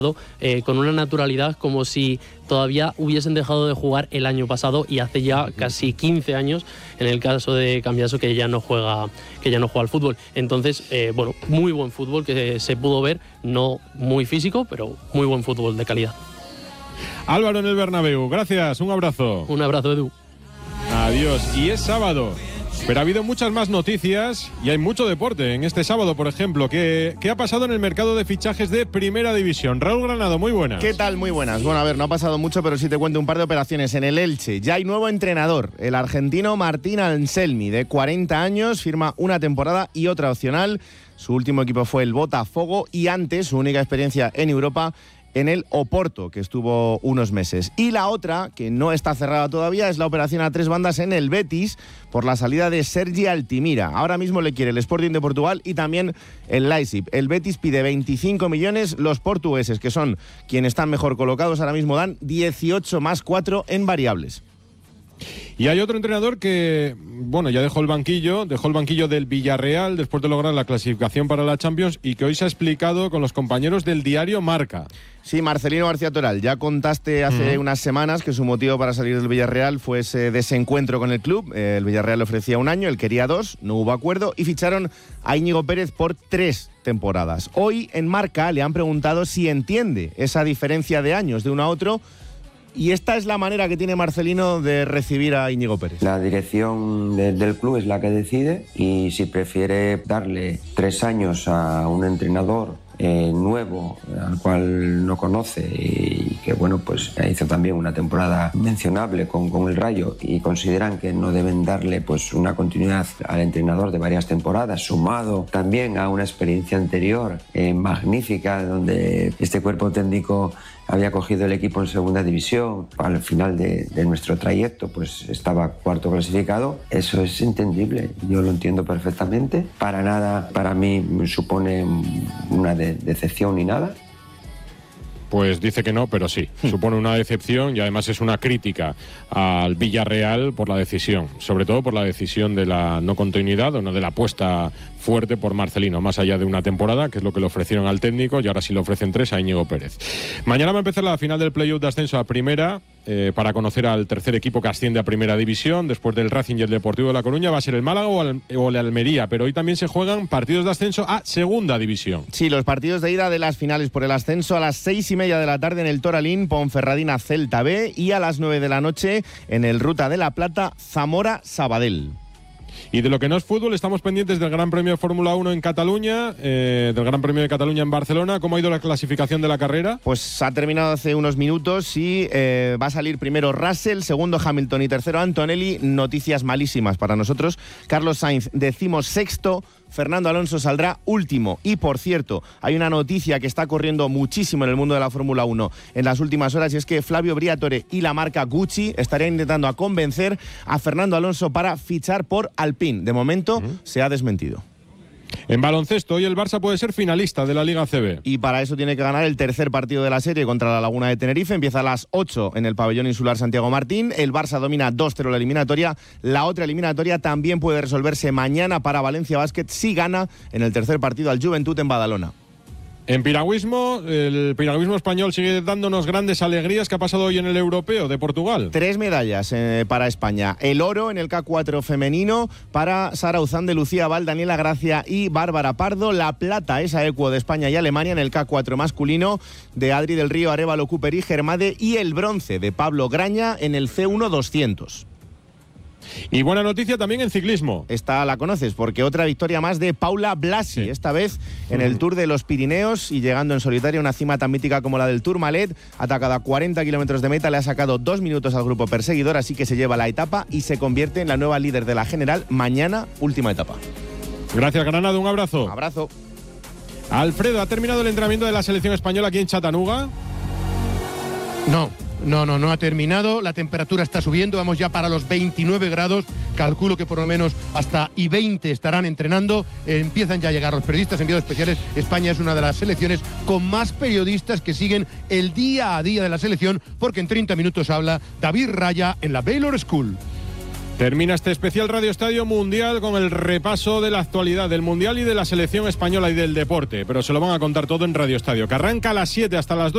con una naturalidad como si todavía hubiesen dejado de jugar el año pasado y hace ya casi 15 años en el caso de Cambiaso que ya no juega al fútbol. Entonces, muy buen fútbol que se pudo ver, no muy físico, pero muy buen fútbol de calidad. Álvaro en el Bernabéu, gracias, un abrazo. Un abrazo, Edu. Adiós. Y es sábado. Pero ha habido muchas más noticias y hay mucho deporte en este sábado, por ejemplo. ¿Qué ha pasado en el mercado de fichajes de Primera División? Raúl Granado, muy buenas. ¿Qué tal? Muy buenas. Bueno, a ver, no ha pasado mucho, pero sí te cuento un par de operaciones. En el Elche ya hay nuevo entrenador. El argentino Martín Anselmi, de 40 años, firma una temporada y otra opcional. Su último equipo fue el Botafogo y antes su única experiencia en Europa en el Oporto, que estuvo unos meses. Y la otra, que no está cerrada todavía, es la operación a 3 bandas en el Betis por la salida de Sergi Altimira. Ahora mismo le quiere el Sporting de Portugal y también el Leipzig. El Betis pide 25 millones, los portugueses, que son quienes están mejor colocados, ahora mismo dan 18 más 4 en variables. Y hay otro entrenador que, ya dejó el banquillo del Villarreal después de lograr la clasificación para la Champions y que hoy se ha explicado con los compañeros del diario Marca. Sí, Marcelino García Toral, ya contaste hace unas semanas que su motivo para salir del Villarreal fue ese desencuentro con el club. El Villarreal le ofrecía 1 año, él quería 2, no hubo acuerdo y ficharon a Íñigo Pérez por 3 temporadas. Hoy en Marca le han preguntado si entiende esa diferencia de años de uno a otro. Y esta es la manera que tiene Marcelino de recibir a Íñigo Pérez. La dirección del club es la que decide y si prefiere darle 3 años a un entrenador nuevo, al cual no conoce y que hizo también una temporada mencionable con el Rayo y consideran que no deben darle una continuidad al entrenador de varias temporadas, sumado también a una experiencia anterior magnífica donde este cuerpo técnico había cogido el equipo en segunda división, al final de nuestro trayecto estaba 4º clasificado. Eso es entendible, yo lo entiendo perfectamente. Para nada, para mí supone una decepción ni nada. Pues dice que no, pero sí, supone una decepción y además es una crítica al Villarreal por la decisión, sobre todo por la decisión de la no continuidad o no de la apuesta fuerte por Marcelino, más allá de una temporada, que es lo que le ofrecieron al técnico y ahora sí le ofrecen 3 a Íñigo Pérez. Mañana va a empezar la final del playoff de ascenso a Primera, para conocer al tercer equipo que asciende a Primera División, después del Racing y el Deportivo de La Coruña, va a ser el Málaga o el Almería, pero hoy también se juegan partidos de ascenso a Segunda División. Sí, los partidos de ida de las finales por el ascenso a las 6:30 de la tarde en el Toralín, Ponferradina Celta B y a las 9 de la noche en el Ruta de la Plata, Zamora Sabadell. Y de lo que no es fútbol, estamos pendientes del Gran Premio de Fórmula 1 en Cataluña, del Gran Premio de Cataluña en Barcelona. ¿Cómo ha ido la clasificación de la carrera? Pues ha terminado hace unos minutos y va a salir primero Russell, segundo Hamilton y tercero Antonelli. Noticias malísimas para nosotros. Carlos Sainz, 16º. Fernando Alonso saldrá último. Y, por cierto, hay una noticia que está corriendo muchísimo en el mundo de la Fórmula 1 en las últimas horas, y es que Flavio Briatore y la marca Gucci estarían intentando convencer a Fernando Alonso para fichar por Alpine. De momento, se ha desmentido. En baloncesto, hoy el Barça puede ser finalista de la Liga ACB. Y para eso tiene que ganar el tercer partido de la serie contra la Laguna de Tenerife. Empieza a las 8 en el pabellón insular Santiago Martín. El Barça domina 2-0 la eliminatoria. La otra eliminatoria también puede resolverse mañana para Valencia Basket si gana en el tercer partido al Juventud en Badalona. En piragüismo, el piragüismo español sigue dándonos grandes alegrías. ¿Qué ha pasado hoy en el Europeo de Portugal? 3 medallas para España. El oro en el K4 femenino para Sara Uzán de Lucía Val, Daniela Gracia y Bárbara Pardo. La plata es a equo de España y Alemania en el K4 masculino de Adri del Río, Arévalo, Cooper y Germade. Y el bronce de Pablo Graña en el C1 200. Y buena noticia también en ciclismo. Esta la conoces porque otra victoria más de Paula Blasi, esta vez en el Tour de los Pirineos y llegando en solitario a una cima tan mítica como la del Tourmalet. Atacada a 40 kilómetros de meta, le ha sacado 2 minutos al grupo perseguidor, así que se lleva la etapa y se convierte en la nueva líder de la general. Mañana, última etapa. Gracias, Granado, un abrazo. Abrazo. Alfredo, ¿ha terminado el entrenamiento de la selección española aquí en Chattanooga? No ha terminado, la temperatura está subiendo, vamos ya para los 29 grados, calculo que por lo menos hasta y 20 estarán entrenando, empiezan ya a llegar los periodistas enviados especiales. España es una de las selecciones con más periodistas que siguen el día a día de la selección, porque en 30 minutos habla David Raya en la Baylor School. Termina este especial Radio Estadio Mundial con el repaso de la actualidad del Mundial y de la selección española y del deporte, pero se lo van a contar todo en Radio Estadio, que arranca a las 7 hasta las 2.